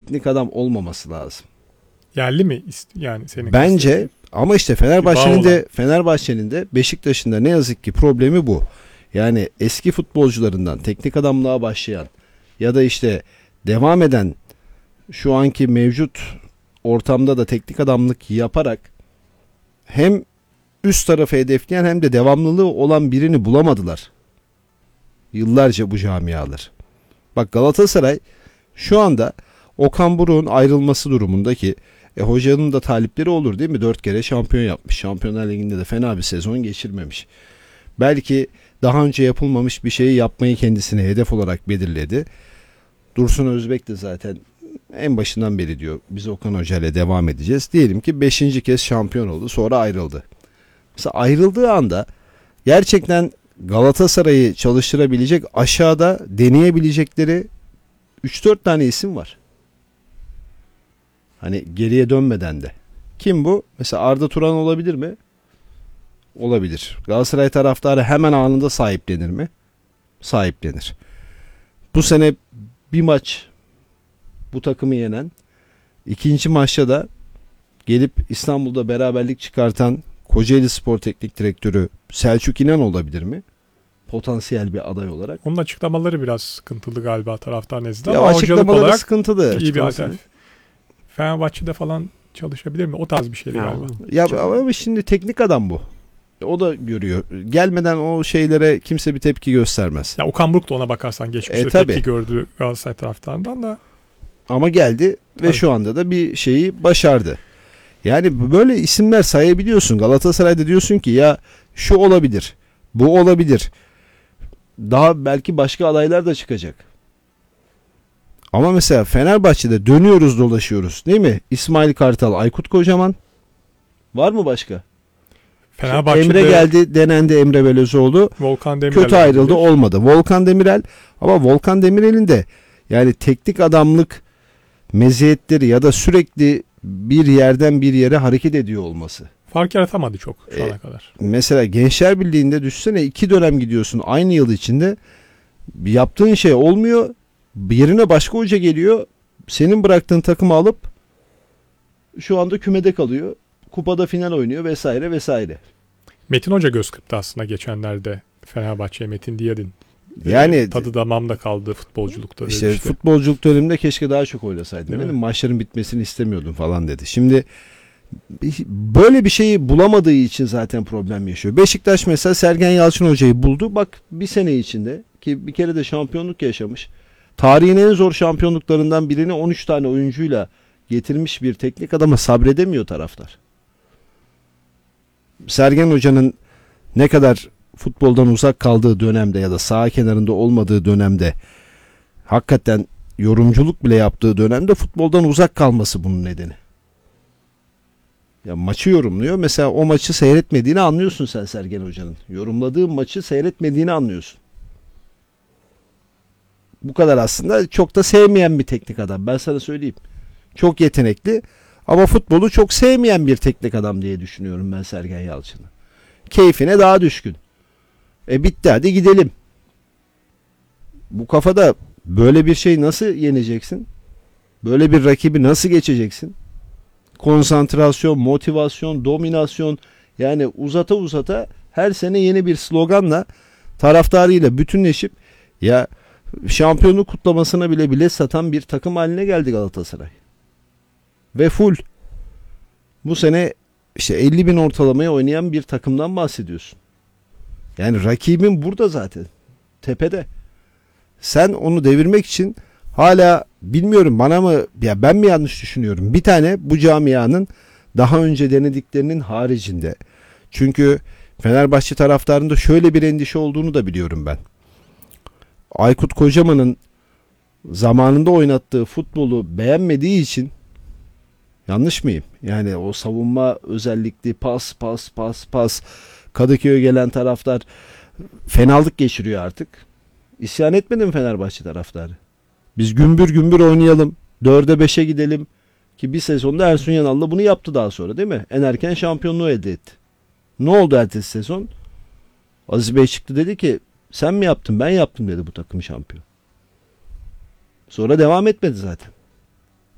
teknik adam olmaması lazım. Yerli mi? Yani senin bence ama işte Fenerbahçe'nin de Beşiktaş'ın da ne yazık ki problemi bu. Yani eski futbolcularından teknik adamlığa başlayan ya da işte devam eden şu anki mevcut ortamda da teknik adamlık yaparak hem üst tarafı hedefleyen hem de devamlılığı olan birini bulamadılar. Yıllarca bu camialar. Bak Galatasaray şu anda Okan Buruk'un ayrılması durumundaki hocanın da talipleri olur değil mi? 4 kere şampiyon yapmış. Şampiyonlar Ligi'nde de fena bir sezon geçirmemiş. Belki daha önce yapılmamış bir şeyi yapmayı kendisine hedef olarak belirledi. Dursun Özbek de zaten en başından beri diyor biz Okan Hoca ile devam edeceğiz. Diyelim ki 5. kez şampiyon oldu, sonra ayrıldı. Mesela ayrıldığı anda gerçekten Galatasaray'ı çalıştırabilecek, aşağıda deneyebilecekleri 3-4 tane isim var. Hani geriye dönmeden de. Kim bu? Mesela Arda Turan olabilir mi? Olabilir. Galatasaray taraftarı hemen anında sahiplenir mi? Sahiplenir. Bu sene bir maç bu takımı yenen, ikinci maçta da gelip İstanbul'da beraberlik çıkartan Kocaeli Spor Teknik Direktörü Selçuk İnan olabilir mi? Potansiyel bir aday olarak. Onun açıklamaları biraz sıkıntılı galiba taraftar nezdinde. Ya açıklamaları sıkıntılı. İyi bir alternatif. Fenerbahçe'de falan çalışabilir mi? O tarz bir şey galiba. Ya ama şimdi teknik adam bu. O da görüyor. Gelmeden o şeylere kimse bir tepki göstermez. Ya Okan Buruk da ona bakarsan geçmişte tepki gördü Galatasaray taraftarından da. Ama geldi ve şu anda da bir şeyi başardı. Yani böyle isimler sayabiliyorsun. Galatasaray'da diyorsun ki ya şu olabilir, bu olabilir. Daha belki başka adaylar da çıkacak. Ama mesela Fenerbahçe'de dönüyoruz dolaşıyoruz değil mi? İsmail Kartal, Aykut Kocaman. Var mı başka? Fenerbahçe'de Emre geldi, denendi Emre Belözoğlu. Volkan Demirel kötü ayrıldı, olmadı. Volkan Demirel, ama Volkan Demirel'in de yani teknik adamlık meziyetleri ya da sürekli bir yerden bir yere hareket ediyor olması. Fark yaratamadı çok şu ana kadar. Mesela Gençler Birliği'nde düşsene 2 dönem gidiyorsun aynı yıl içinde. Yaptığın şey olmuyor. Yerine başka hoca geliyor. Senin bıraktığın takımı alıp şu anda kümede kalıyor. Kupada final oynuyor vesaire vesaire. Metin Hoca göz kırptı aslında geçenlerde Fenerbahçe'ye, Metin Diyadin. Yani tadı damağımda kaldı futbolculukta. İşte futbolculuk döneminde keşke daha çok oynasaydım. Benim maçların bitmesini istemiyordum falan dedi. Şimdi böyle bir şeyi bulamadığı için zaten problem yaşıyor. Beşiktaş mesela Sergen Yalçın Hoca'yı buldu. Bak bir sene içinde ki bir kere de şampiyonluk yaşamış. Tarihin en zor şampiyonluklarından birini 13 tane oyuncuyla getirmiş bir teknik adama sabredemiyor taraftar. Sergen Hoca'nın ne kadar futboldan uzak kaldığı dönemde ya da saha kenarında olmadığı dönemde hakikaten yorumculuk bile yaptığı dönemde futboldan uzak kalması bunun nedeni. Ya maçı yorumluyor. Mesela o maçı seyretmediğini anlıyorsun sen Sergen Hoca'nın. Yorumladığı maçı seyretmediğini anlıyorsun. Bu kadar aslında çok da sevmeyen bir teknik adam. Ben sana söyleyeyim. Çok yetenekli ama futbolu çok sevmeyen bir teknik adam diye düşünüyorum ben Sergen Yalçın'ı. Keyfine daha düşkün. Bitti hadi gidelim. Bu kafada böyle bir şey nasıl yeneceksin? Böyle bir rakibi nasıl geçeceksin? Konsantrasyon, motivasyon, dominasyon, yani uzata uzata her sene yeni bir sloganla taraftarıyla bütünleşip ya şampiyonluk kutlamasına bile bilet satan bir takım haline geldi Galatasaray. Ve full. Bu sene işte 50 bin ortalamaya oynayan bir takımdan bahsediyorsun. Yani rakibin burada zaten. Tepede. Sen onu devirmek için hala bilmiyorum bana mı ya ben mi yanlış düşünüyorum. Bir tane bu camianın daha önce denediklerinin haricinde. Çünkü Fenerbahçe taraftarında şöyle bir endişe olduğunu da biliyorum ben. Aykut Kocaman'ın zamanında oynattığı futbolu beğenmediği için, yanlış mıyım? Yani o savunma özellikli pas Kadıköy'e gelen taraftar fenalık geçiriyor artık. İsyan etmedi mi Fenerbahçe taraftarı? Biz gümbür gümbür oynayalım. 4'e 5'e gidelim. Ki bir sezonda Ersun Yanal'la bunu yaptı daha sonra değil mi? En erken şampiyonluğu elde etti. Ne oldu ertesi sezon? Aziz Bey çıktı dedi ki sen mi yaptın ben yaptım dedi bu takım şampiyon. Sonra devam etmedi zaten.